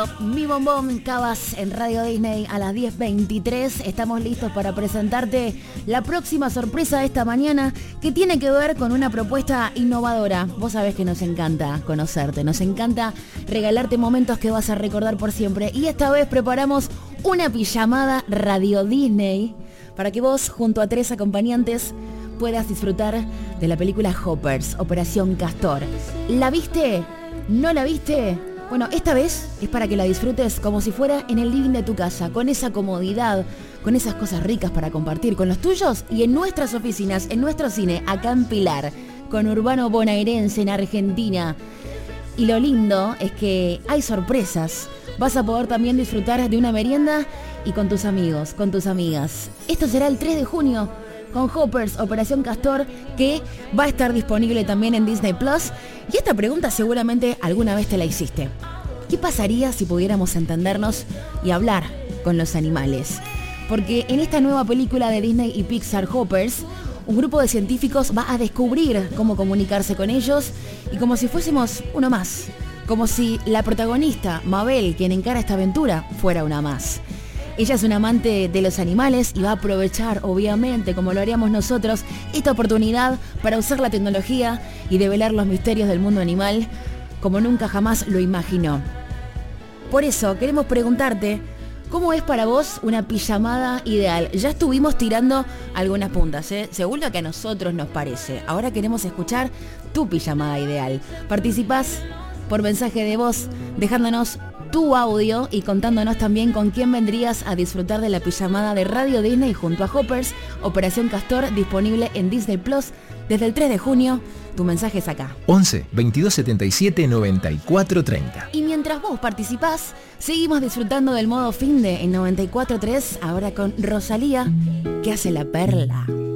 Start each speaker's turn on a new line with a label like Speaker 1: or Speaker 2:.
Speaker 1: Mi bombón Cabas en Radio Disney a las 10:23. Estamos listos para presentarte la próxima sorpresa de esta mañana, que tiene que ver con una propuesta innovadora. Vos sabés que nos encanta conocerte, nos encanta regalarte momentos que vas a recordar por siempre. Y esta vez preparamos una pijamada Radio Disney para que vos, junto a 3 acompañantes, puedas disfrutar de la película Hoppers, Operación Castor. ¿La viste? ¿No la viste? Bueno, esta vez es para que la disfrutes como si fuera en el living de tu casa, con esa comodidad, con esas cosas ricas para compartir con los tuyos y en nuestras oficinas, en nuestro cine, acá en Pilar, con Urbano Bonaerense en Argentina. Y lo lindo es que hay sorpresas. Vas a poder también disfrutar de una merienda y con tus amigos, con tus amigas. Esto será el 3 de junio. Con Hoppers, Operación Castor, que va a estar disponible también en Disney Plus. Y esta pregunta seguramente alguna vez te la hiciste. ¿Qué pasaría si pudiéramos entendernos y hablar con los animales? Porque en esta nueva película de Disney y Pixar, Hoppers, un grupo de científicos va a descubrir cómo comunicarse con ellos y como si fuésemos uno más. Como si la protagonista, Mabel, quien encara esta aventura, fuera una más. Ella es una amante de los animales y va a aprovechar, obviamente, como lo haríamos nosotros, esta oportunidad para usar la tecnología y develar los misterios del mundo animal como nunca jamás lo imaginó. Por eso queremos preguntarte, ¿cómo es para vos una pijamada ideal? Ya estuvimos tirando algunas puntas, según lo que a nosotros nos parece. Ahora queremos escuchar tu pijamada ideal. Participás por mensaje de voz, dejándonos tu audio y contándonos también con quién vendrías a disfrutar de la pijamada de Radio Disney junto a Hoppers, Operación Castor, disponible en Disney Plus desde el 3 de junio. Tu mensaje es acá.
Speaker 2: 11 22 77 94 30.
Speaker 1: Y mientras vos participás, seguimos disfrutando del modo finde en 94.3, ahora con Rosalía, que hace la perla.